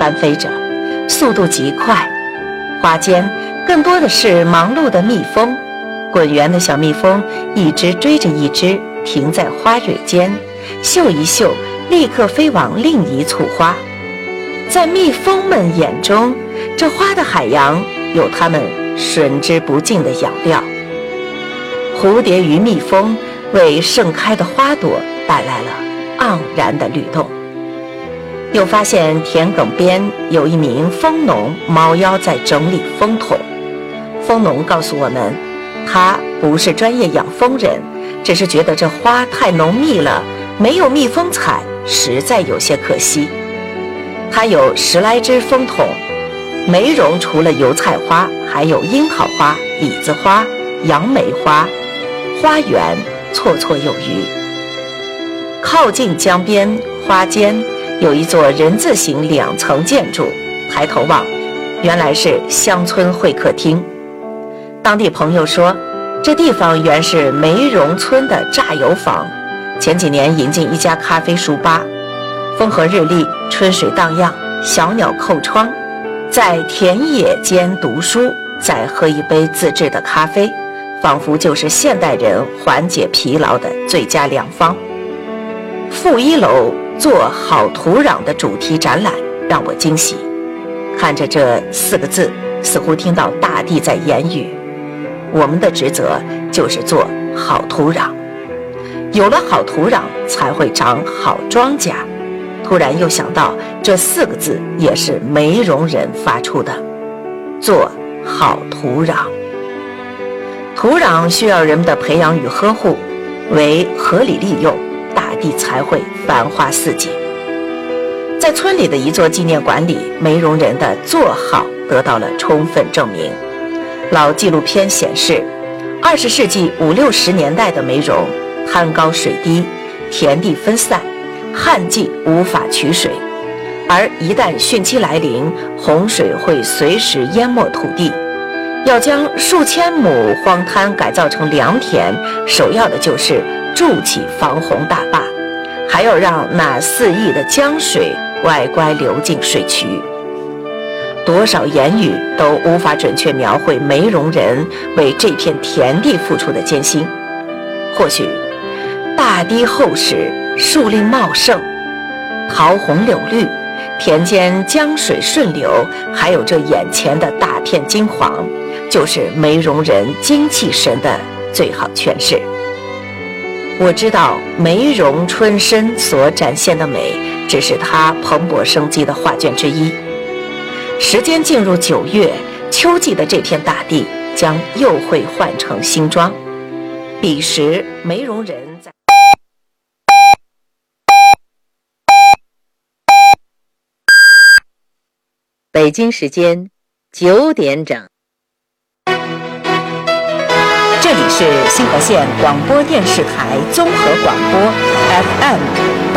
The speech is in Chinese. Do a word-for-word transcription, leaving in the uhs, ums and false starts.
翻飞着，速度极快。花间更多的是忙碌的蜜蜂，滚圆的小蜜蜂一只追着一只，停在花蕊间，嗅一嗅，立刻飞往另一簇花。在蜜蜂们眼中，这花的海洋有它们吮之不尽的养料。蝴蝶与蜜蜂为盛开的花朵带来了盎然的律动。又发现田埂边有一名蜂农猫腰在整理蜂桶。蜂农告诉我们，他不是专业养蜂人，只是觉得这花太浓密了，没有蜜蜂采，实在有些可惜。他有十来只蜂桶，梅茸除了油菜花，还有樱桃花、李子花、杨梅花，花园绰绰有余。靠近江边花间有一座人字形两层建筑，抬头望，原来是乡村会客厅。当地朋友说，这地方原是梅茸村的榨油坊，前几年引进一家咖啡书吧，风和日丽，春水荡漾，小鸟叩窗，在田野间读书，再喝一杯自制的咖啡，仿佛就是现代人缓解疲劳的最佳良方。负一楼做好土壤的主题展览让我惊喜，看着这四个字，似乎听到大地在言语，我们的职责就是做好土壤，有了好土壤才会长好庄稼。突然又想到这四个字也是梅茸人发出的，做好土壤。土壤需要人们的培养与呵护，为合理利用，大地才会繁花似锦。在村里的一座纪念馆里，梅茸人的做好得到了充分证明。老纪录片显示，二十世纪五六十年代的梅茸滩高水低，田地分散，旱季无法取水，而一旦汛期来临，洪水会随时淹没土地。要将数千亩荒滩改造成良田，首要的就是筑起防洪大坝，还要让那四溢的江水乖乖流进水渠。多少言语都无法准确描绘梅茸人为这片田地付出的艰辛。或许大堤厚实，树林茂盛，桃红柳绿，田间江水顺流，还有这眼前的大片金黄，就是梅茸人精气神的最好诠释。我知道梅茸春深所展现的美，只是它蓬勃生机的画卷之一。时间进入九月，秋季的这片大地将又会换成新装。彼时梅茸人在北京时间九点整。 这里是新河县广播电视台综合广播 F M